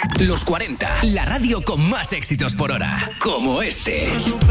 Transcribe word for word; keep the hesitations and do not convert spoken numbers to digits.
Los cuarenta, la radio con más éxitos por hora. Como este.